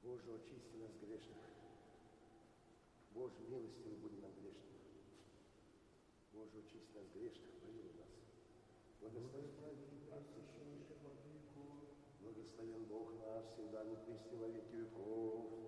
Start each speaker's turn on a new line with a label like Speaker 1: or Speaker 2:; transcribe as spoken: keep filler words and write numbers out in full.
Speaker 1: Боже, очисти нас грешных. Боже, милостивый будь нам грешных. Боже, очисти нас грешных, помилуй нас. Благословен Благословен Бог наш, всегда, не прести во веки веков.